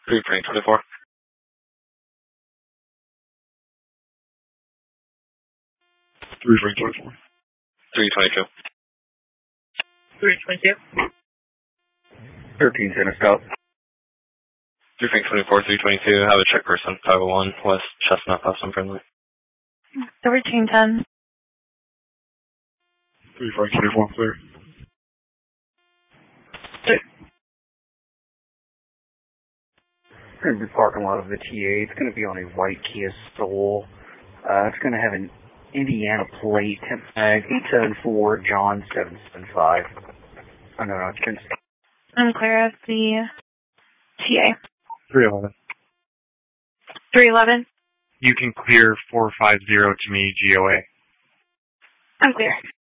324. 324. 322. 322. 13 center stop. 324, 322. Have a check person, 501 West Chestnut, have some friendly. 1310. 3524, clear. It's going to be parking lot of the TA. It's going to be on a white Kia Soul. It's going to have an Indiana plate, temp tag 874 John 775. Oh, no, it's going to... I'm clear of the TA. 311. 311. You can clear 450 to me, GOA. I'm clear.